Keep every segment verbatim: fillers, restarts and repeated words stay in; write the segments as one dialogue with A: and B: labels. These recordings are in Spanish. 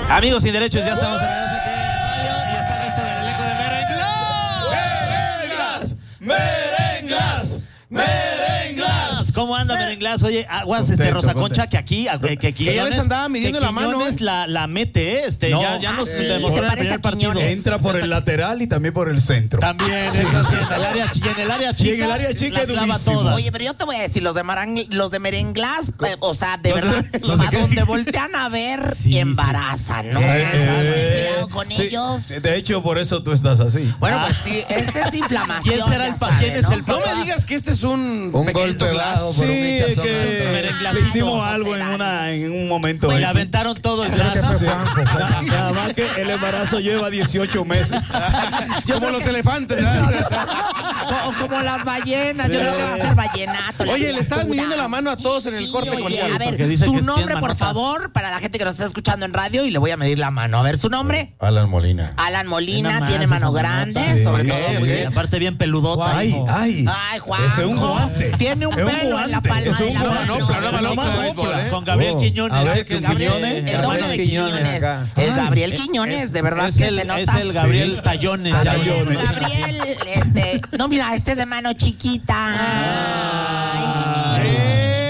A: Amigos sin derechos, ya estamos en la radio y está el resto del elenco de Merenglas.
B: ¡Merenglas! ¡Merenglas!
A: ¿Cómo anda Merenglas? Oye, aguas, este, Rosa Concha, que aquí, que, que,
C: que ya les andaba midiendo la mano.
A: Quiñones la, la mete, ¿eh? Este,
B: no,
A: ya, ya nos
D: sí,
A: demostró en el primer partido.
B: Entra por el lateral y también por el centro.
A: También, sí, entonces, en el área, y en el área chica.
B: Y en el área chica
A: las
B: es
A: clava
B: durísimo.
A: todas.
D: Oye, pero yo te voy a decir, los de, Marang, los de Merenglas, eh, o sea, de
B: ¿Los de-
D: verdad,
B: los de
D: a
B: qué?
D: donde voltean a ver
A: Sí,
D: y embarazan, ¿no?
B: Eh,
D: O sea,
B: eh,
D: cuidado con
B: sí,
D: ellos.
B: de hecho, por eso tú estás así.
D: Bueno,
A: Ah.
D: pues sí, este es inflamación.
A: ¿Quién será el
D: ya
A: pa-
D: sabe,
A: quién es
D: ¿no?
A: el pa-
C: No me digas que este es un,
E: Un
C: pequeñito
E: golpe
C: glass.
E: bajo por un
B: Sí, es
E: hinchazón.
B: que
A: Merenglacito.
B: le hicimos algo en, una, en un momento.
A: Y
B: X.
A: le aventaron todo el glass.
B: Na- Nada más que el embarazo lleva dieciocho meses.
C: Como los elefantes. ¿sabes?
D: O como las ballenas, yo creo que va a ser vallenato.
C: Oye, le estabas
D: cultura.
C: midiendo la mano a todos en el
D: Sí,
C: corte
D: oye,
C: comercial.
D: a ver,
A: Porque dice
D: su
A: que es
D: nombre,
A: bien
D: por
A: manota.
D: favor, para la gente que nos está escuchando en radio, y le voy a medir la mano. A ver, su nombre.
E: Alan Molina.
D: Alan Molina,
A: Nada más
D: tiene
A: esa
D: mano
A: manota.
D: grande,
B: Sí,
D: sobre
B: sí,
D: todo.
B: sí.
A: Y aparte bien peludota.
B: Ay,
A: hijo.
B: ay.
D: Ay, Juan.
B: Ese es un guante.
D: Tiene un
B: Es un
D: pelo en la
B: guante.
D: palma
B: Es un
D: de la
B: guante.
D: mano.
C: No, pero no,
B: Pero
C: no,
B: más
C: no,
B: copla,
C: ¿eh?
A: Con Gabriel
E: Oh.
A: Quiñones.
B: A ver,
A: que
B: ¿qué
A: es-
B: Quiñones?
A: eh,
D: El doble
E: Gabriel
D: de
E: Quiñones
D: Quiñones.
E: acá.
D: El
B: Ay.
D: Gabriel Quiñones, de verdad
A: Es
D: que
A: el,
D: se
A: es
D: nota.
A: el Gabriel Tallones.
D: A
A: ya.
D: ver,
B: Tallones.
D: Gabriel, este, no, mira, este es de mano chiquita. Ay, mi niño.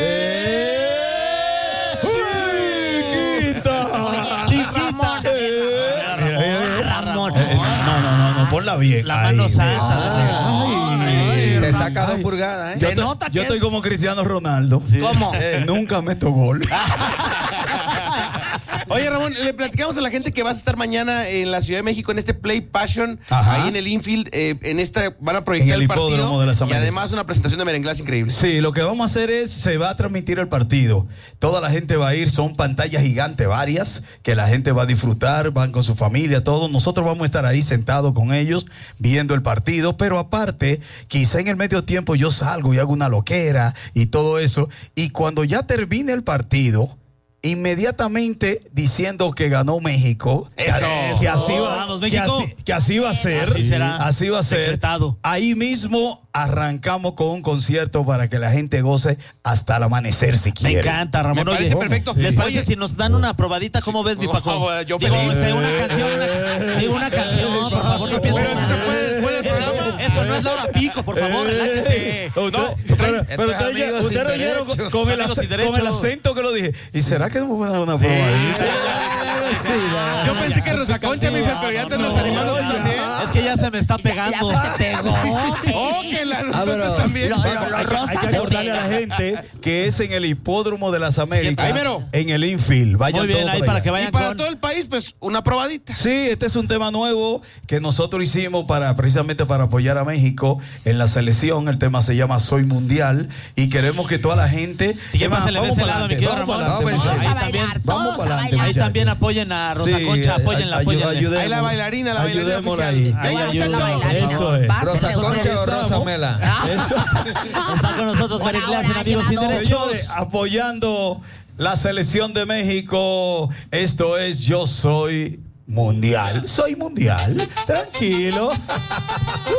B: ¡Chiquita!
D: Ramón.
B: Mira, mira, mira.
D: Ramón.
B: Eh, No, no, no, no, ponla bien.
A: La
B: Ay,
A: mano
B: ay,
A: santa.
B: ay.
E: Te saca dos
B: Ay.
E: pulgadas,
B: Yo,
E: ¿eh?
D: Se
B: te-
D: nota
B: yo
D: que
B: estoy
D: es-
B: como Cristiano Ronaldo.
D: ¿Cómo?
B: Eh, nunca meto gol.
C: Oye, Ramón, le platicamos a la gente que vas a estar mañana en la Ciudad de México en este Play Passion,
B: Ajá.
C: ahí en el infield, eh, en esta van a proyectar
B: En el
C: el, partido
B: hipódromo de las
C: y
B: Américas.
C: además una presentación de Merenglas increíble.
B: Sí, lo que vamos a hacer es, se va a transmitir el partido. Toda la gente va a ir, son pantallas gigantes varias, que la gente va a disfrutar, van con su familia, todos. Nosotros vamos a estar ahí sentados con ellos, viendo el partido, pero aparte, quizá en el medio tiempo yo salgo y hago una loquera y todo eso, y cuando ya termine el partido, inmediatamente diciendo que ganó México, que-
A: Eso.
B: que, así va,
A: Vamos,
B: que,
A: México.
B: así, que así va a ser,
A: Así será.
B: así va a ser.
A: Decretado.
B: Ahí mismo arrancamos con un concierto para que la gente goce hasta el amanecer si
A: Me
B: quiere.
A: encanta, Ramón.
C: Me
A: Oye,
C: parece perfecto.
A: ¿Les
C: Sí.
A: parece
C: Oye.
A: si nos dan una probadita? ¿Cómo ves, mi Paco?
C: Oh, yo
A: Digo,
C: feliz.
A: este, una canción, una, digo, una canción, por favor, no piensen
C: Pero si se puede después del
A: Esto-
C: programa.
A: Esto no es la hora pico, por favor, relájense.
B: Usted-
C: No,
B: pero pero
E: Esto es
B: ustedes ya-
E: amigos
B: ustedes
E: sin
B: oyeron con,
E: derecho.
B: con el
A: Amigos sin
B: ace- con el
A: derecho.
B: acento que lo dije. ¿Y será que nos puede dar una probadita?
C: Yo pensé que Rosa Concha, mi fe, pero ya te andas
A: No,
C: animando tú
B: ya.
C: también.
A: Es que ya se me está
D: Ya
A: pegando.
D: se te pegó.
C: Oh, que la,
E: Ah,
C: entonces
E: pero-
C: también.
D: Lo- lo- lo
B: Hay que,
D: rosa
B: hay que
D: se
B: acordarle a
D: pega.
B: la gente que es en el hipódromo de las Américas.
C: Ahí mero.
B: En el infield. Vayan
A: Muy bien,
B: todos
A: ahí
B: por
A: para
B: allá.
A: que
C: Y
A: vayan
C: para
A: con...
C: todo el país, pues una probadita.
B: Sí, este es un tema nuevo que nosotros hicimos para precisamente para apoyar a México en la selección. El tema se llama Soy Mundial y queremos que toda la gente.
A: Si quieren,
B: Es más,
A: pásale de
B: vamos
A: ese
B: para
A: lado, mi
B: adelante,
A: querido
B: vamos
A: Ramón.
B: para adelante,
E: Todos
D: Todos
B: muchachos.
D: a
A: Ahí también,
D: bailar,
B: vamos
D: todos a
B: para adelante,
D: bailar.
A: Ahí
B: muchachos.
A: también apoyen a Rosa
B: Sí,
A: Concha,
B: ay-
A: apóyenla,
B: ay-
A: apóyenla.
B: ayudemos.
C: Ahí la bailarina, la bailarina
B: Ayudémosla
C: oficial.
B: ahí.
D: Yo voy a
A: Ahí
D: ser la
A: ayúdame.
D: bailarina.
B: Eso es.
D: Pásenle
E: Rosa
D: ustedes.
E: Concha o Rosa Mela.
B: Eso.
A: Está con nosotros
D: Por
A: Merenglas en
D: ahora,
A: Amigos Sin
D: llevado.
A: Derechos.
B: Señores, apoyando la selección de México. Esto es Yo Soy Mundial. Soy mundial. Tranquilo.